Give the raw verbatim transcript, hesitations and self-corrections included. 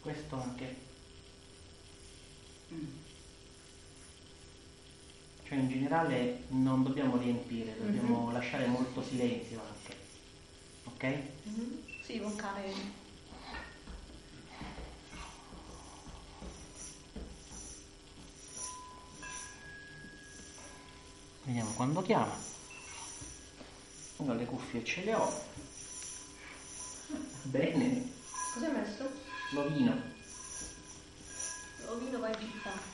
Questo anche. Mm. Cioè in generale non dobbiamo riempire, dobbiamo mm-hmm. lasciare molto silenzio anche. Ok? Mm-hmm. Sì, con cane. Vediamo quando chiama. Io le cuffie ce le ho. Bene. Cosa hai messo? L'ovino. L'ovino va in città.